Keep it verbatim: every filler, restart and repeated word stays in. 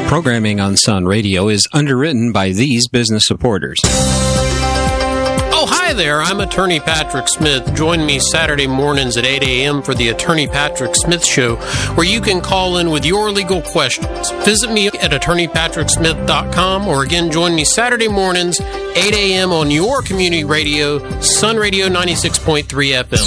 Programming on Sun Radio is underwritten by these business supporters. Oh, hi there. I'm Attorney Patrick Smith. Join me Saturday mornings at eight a.m. for the Attorney Patrick Smith Show, where you can call in with your legal questions. Visit me at attorney patrick smith dot com, or again, join me Saturday mornings, eight a.m. on your community radio, Sun Radio ninety-six point three F M.